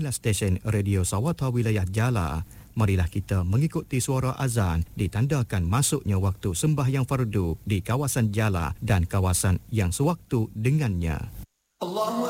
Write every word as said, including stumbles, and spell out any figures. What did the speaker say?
inilah stesen Radio Sawata Wilayah Jala. Marilah kita mengikuti suara azan ditandakan masuknya waktu sembahyang fardu di kawasan Jala dan kawasan yang sewaktu dengannya.